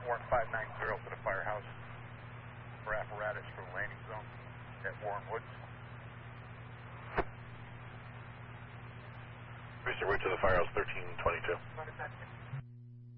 Warren 590 to the firehouse for apparatus for the landing zone at Warren Woods. Mr. Wood to the firehouse 1322.